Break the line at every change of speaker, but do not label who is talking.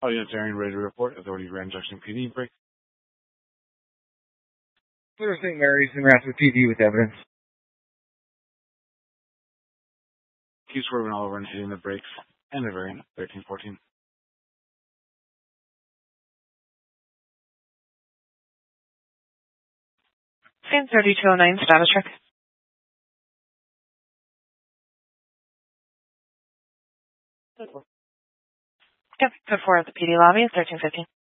All units airing ready to report. Authority Grand Junction PD. Break.
Clear St. Mary's and Rathwood PD with evidence.
Keep swerving all over and hitting the brakes. And the variant 1314.
Same 3209 status check. Yep, code 4 at the PD lobby, 1315.